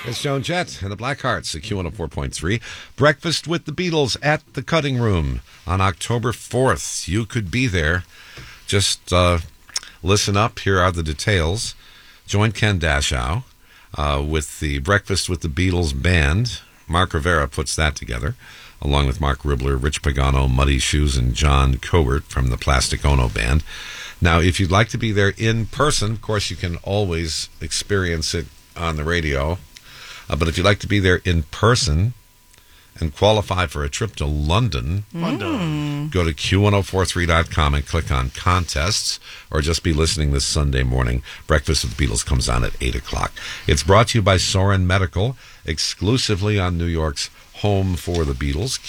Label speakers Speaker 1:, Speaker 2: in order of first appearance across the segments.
Speaker 1: It's Joan Jett and the Blackhearts at Q104.3. Breakfast with the Beatles at the Cutting Room on October 4th. You could be there. Just listen up. Here are the details. Join Ken Dashow with the Breakfast with the Beatles band. Mark Rivera puts that together, along with Mark Ribler, Rich Pagano, Muddy Shoes, and John Cobert from the Plastic Ono Band. Now, if you'd like to be there in person, of course, you can always experience it on the radio. But if you'd like to be there in person and qualify for a trip to London, go to Q1043.com and click on contests, or just be listening this Sunday morning. Breakfast with the Beatles comes on at 8 o'clock. It's brought to you by Soren Medical, exclusively on New York's home for the Beatles,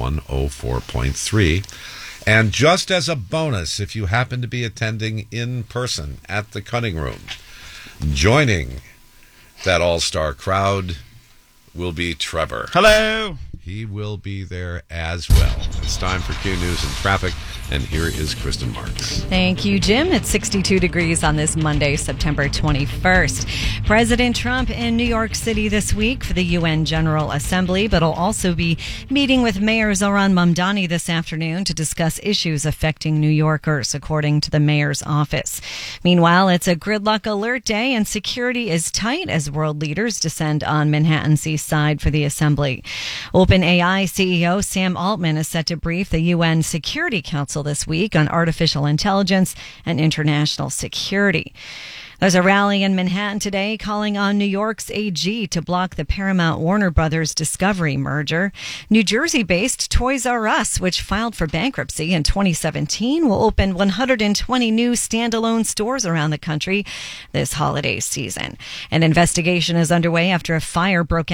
Speaker 1: Q104.3. And just as a bonus, if you happen to be attending in person at the Cutting Room, joining that all-star crowd will be Trevor.
Speaker 2: Hello.
Speaker 1: He will be there as well. It's time for Q News and Traffic, and here is Kristen Marks.
Speaker 3: Thank you, Jim. It's 62 degrees on this Monday, September 21st. President Trump in New York City this week for the UN General Assembly, but will also be meeting with Mayor Zohran Mamdani this afternoon to discuss issues affecting New Yorkers, according to the mayor's office. Meanwhile, it's a gridlock alert day, and security is tight as world leaders descend on Manhattan's east side for the assembly. OpenAI CEO Sam Altman is set to brief the UN Security Council this week on artificial intelligence and international security. There's a rally in Manhattan today calling on New York's AG to block the Paramount-Warner Brothers Discovery merger. New Jersey-based Toys R Us, which filed for bankruptcy in 2017, will open 120 new standalone stores around the country this holiday season. An investigation is underway after a fire broke out